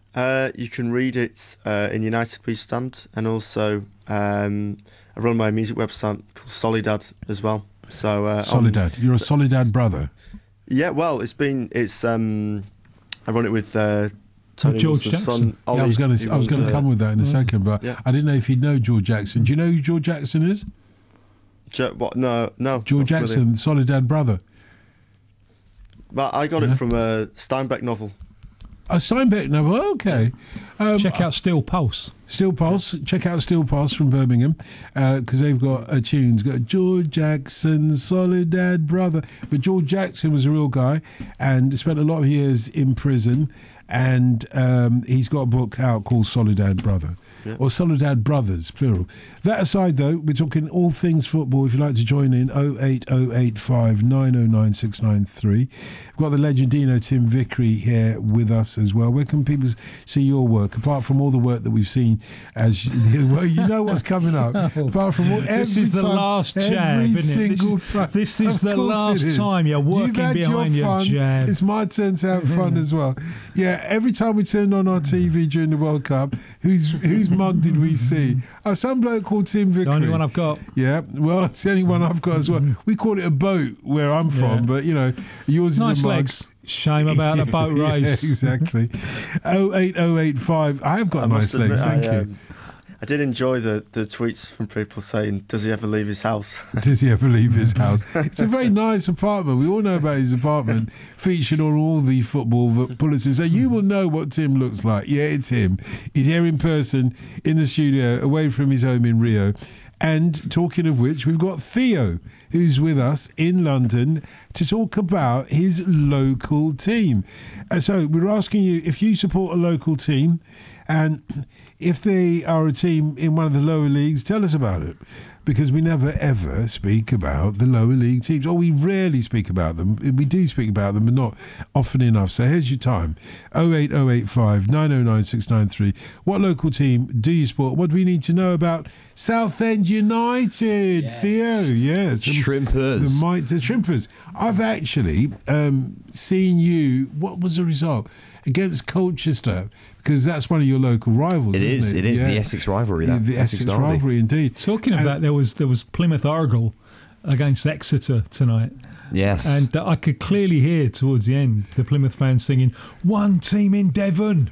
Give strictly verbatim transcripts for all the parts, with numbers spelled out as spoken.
Uh, you can read it uh, in United We Stand, and also um, I run my music website called Solidad as well. So uh, Solidad, on, you're a Solidad brother. Yeah, well, it's been it's. Um, I run it with uh, Tony George Wilson's Jackson. son. Ollie, Yeah, I was going to I was going to uh, come with that in a second, but yeah. I didn't know if you know George Jackson. Do you know who George Jackson is? Je- what? No, no. George not Jackson, familiar. Solidad brother. But I got Yeah. it from a Steinbeck novel. A Steinbeck novel, okay. Um, Check out Steel Pulse. Steel Pulse. Check out Steel Pulse from Birmingham because uh, they've got a tune. It's got George Jackson, Solidad brother. But George Jackson was a real guy and spent a lot of years in prison. And um, he's got a book out called Solidad Brother, yeah. or Solidad Brothers, plural. That aside, though, we're talking all things football. If you'd like to join in, oh eight oh eight five nine oh nine six nine three. We've got the Legendino Tim Vickery here with us as well. Where can people see your work, apart from all the work that we've seen? As you, well, you know what's coming up. Apart from all, every this is the time, last jab, every isn't it? single This is, time. this is Of the course last it is. time you're working You've had behind your, your fun. jab. It's my turn to have fun as well. Yeah, every time we turned on our T V during the World Cup, whose whose mug did we see? Oh, some bloke called Tim Vickery. The only one I've got. Yeah, well, it's the only one I've got as well. We call it a boat where I'm from, Yeah. but you know, yours Nice is a mug. legs. Shame about the boat Yeah, race. exactly. oh eight oh eight five. I have got I nice must admit, legs, thank I, you. um, I did enjoy the, the tweets from people saying, does he ever leave his house? Does he ever leave his house? It's a very nice apartment. We all know about his apartment, featured on all the football bulletins. So you will know what Tim looks like. Yeah, it's him. He's here in person in the studio, away from his home in Rio. And talking of which, we've got Theo, who's with us in London to talk about his local team. Uh, so we're asking you if you support a local team, and if they are a team in one of the lower leagues, tell us about it. Because we never ever speak about the lower league teams, or we rarely speak about them. We do speak about them, but not often enough. So here's your time: oh eight oh eight five nine oh nine six nine three. What local team do you support? What do we need to know about Southend United? Yes. Theo, yes, Shrimpers. the might, the Shrimpers. I've actually um, seen you. What was the result against Colchester? Because that's one of your local rivals. It isn't is. It, It is Yeah. the Essex rivalry. The, That the Essex, Derby. rivalry, indeed. Talking of And- that, there was there was Plymouth Argyle against Exeter tonight. Yes. And I could clearly hear towards the end the Plymouth fans singing, "One team in Devon."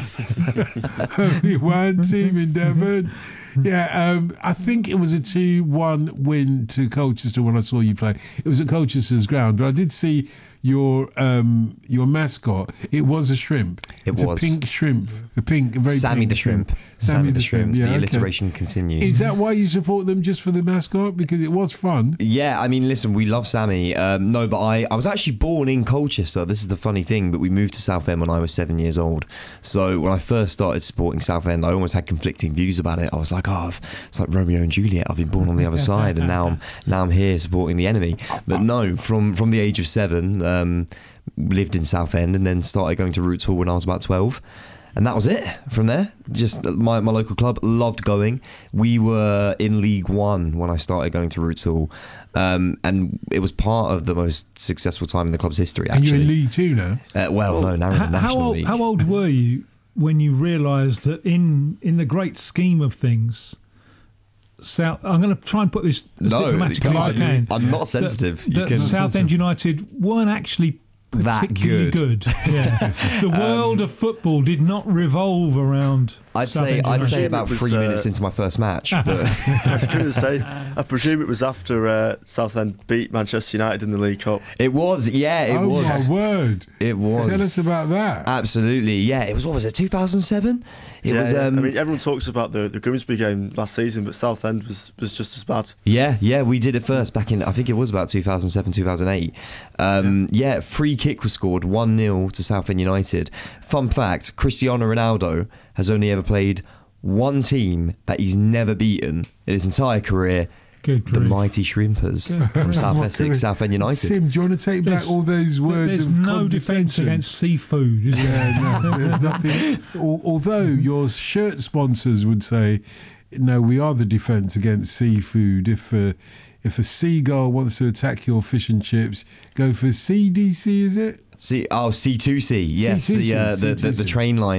Only one team in Devon. Yeah, um, I think it was a two one win to Colchester when I saw you play. It was at Colchester's ground, but I did see your um, your mascot. It was a shrimp. It it's was. a pink shrimp. A pink, a very Sammy pink the Shrimp. Sammy, the shrimp. Yeah, the okay. alliteration continues. Is that why you support them, just for the mascot? Because it was fun. Yeah, I mean, listen, we love Sammy. Um, no, but I, I was actually born in Colchester. This is the funny thing, but we moved to Southend when I was seven years old. So when I first started supporting Southend, I almost had conflicting views about it. I was like, oh, it's like Romeo and Juliet. I've been born on the other side, and now I'm now I'm here supporting the enemy. But no, from from the age of seven, um, lived in Southend, and then started going to Roots Hall when I was about twelve. And that was it from there. Just my, my local club, loved going. We were in League One when I started going to Roots Hall. Um, and it was part of the most successful time in the club's history, actually. And you're in League Two now? Uh, well, no, now we're in the How, National how, old, League. how old were you when you realised that in in the great scheme of things, South? I'm going to try and put this as No, diplomatically as I you- can. I'm not sensitive. That, You that can- Southend United weren't actually That particularly good. good. Yeah. The world of football did not revolve around. I'd say Southend I'd United. say about It was, three uh, minutes into my first match. But I was going to say, I presume it was after uh, Southend beat Manchester United in the League Cup. it was, yeah, it oh was. my word! It was. Tell us about that. Absolutely, yeah. It was, what was it, two thousand seven? It yeah, was. yeah. Um, I mean, everyone talks about the, the Grimsby game last season, but Southend was, was just as bad. Yeah, yeah, we did it first back in, I think it was about two thousand seven, two thousand eight. Um, yeah. yeah, free kick was scored, one nil to Southend United. Fun fact, Cristiano Ronaldo has only ever played one team that he's never beaten in his entire career. Good The grief. mighty Shrimpers Good from grief. South What Essex, kind of- Southend United. Sim, do you want to take back There's- all those words There's of no defence condescension? against seafood, is there? Yeah, no, there's nothing. Al- Although your shirt sponsors would say, no, we are the defence against seafood. If a, if a seagull wants to attack your fish and chips, go for C D C, is it? C, oh, C two C, yes, C two C, the, uh, the, the C two C. the train line